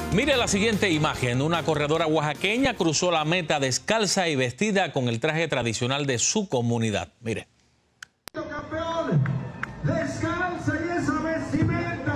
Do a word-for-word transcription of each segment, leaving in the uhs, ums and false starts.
Mire la siguiente imagen. Una corredora oaxaqueña cruzó la meta descalza y vestida con el traje tradicional de su comunidad. Mire. Campeón, descalza y esa vestimenta.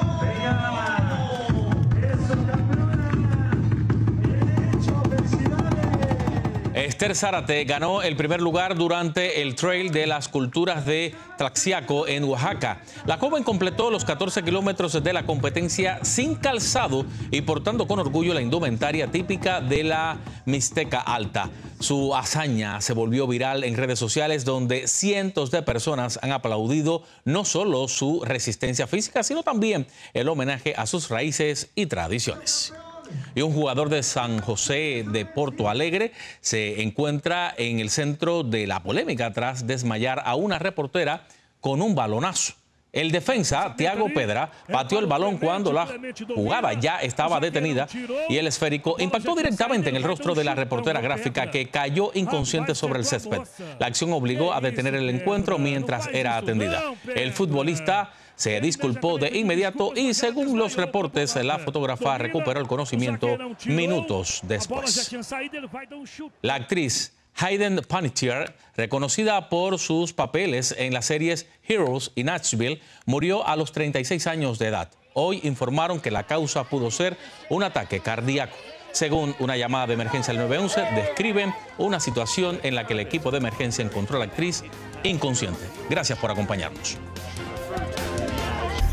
Esther Zárate ganó el primer lugar durante el Trail de las Culturas de Tlaxiaco en Oaxaca. La joven completó los catorce kilómetros de la competencia sin calzado y portando con orgullo la indumentaria típica de la Mixteca Alta. Su hazaña se volvió viral en redes sociales, donde cientos de personas han aplaudido no solo su resistencia física, sino también el homenaje a sus raíces y tradiciones. Y un jugador de San José de Porto Alegre se encuentra en el centro de la polémica tras desmayar a una reportera con un balonazo. El defensa, Tiago Pedra, pateó el balón cuando la jugada ya estaba detenida y el esférico impactó directamente en el rostro de la reportera gráfica, que cayó inconsciente sobre el césped. La acción obligó a detener el encuentro mientras era atendida. El futbolista se disculpó de inmediato y, según los reportes, la fotógrafa recuperó el conocimiento minutos después. La actriz Hayden Panettiere, reconocida por sus papeles en las series Heroes y Nashville, murió a los treinta y seis años de edad. Hoy informaron que la causa pudo ser un ataque cardíaco. Según una llamada de emergencia al nueve once, describen una situación en la que el equipo de emergencia encontró a la actriz inconsciente. Gracias por acompañarnos.